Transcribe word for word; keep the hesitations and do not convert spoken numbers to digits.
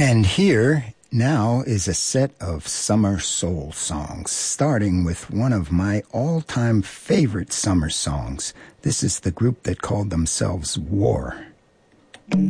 And here now is a set of summer soul songs, starting with one of my all-time favorite summer songs. This is the group that called themselves War.